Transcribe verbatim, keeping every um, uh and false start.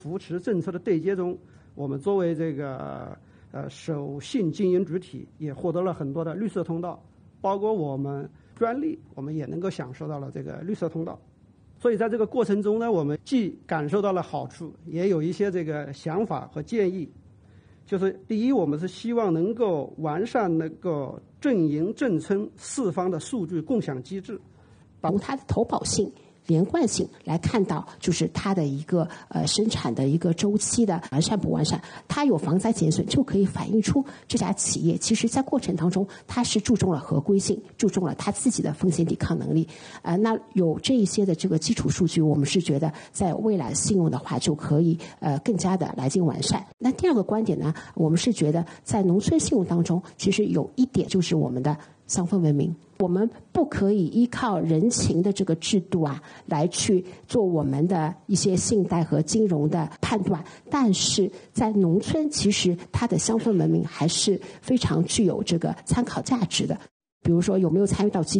扶持政策的对接中，我们作为这个呃首信经营主体，也获得了很多的绿色通道，包括我们专利，我们也能够享受到了这个绿色通道。所以在这个过程中呢，我们既感受到了好处，也有一些这个想法和建议。就是第一，我们是希望能够完善那个正营正村四方的数据共享机制， 从它的投保性、连贯性来看到，就是它的一个呃生产的一个周期的完善不完善。它有防灾减损，就可以反映出这家企业其实在过程当中它是注重了合规性，注重了它自己的风险抵抗能力。呃，那有这一些的这个基础数据，我们是觉得在未来信用的话就可以呃更加的来进完善。那第二个观点呢，我们是觉得在农村信用当中，其实有一点就是我们的乡村文明。我们不可以依靠人情的这个制度啊，来去做我们的一些信贷和金融的判断。但是在农村，其实它的乡村文明还是非常具有这个参考价值的。比如说有没有参与到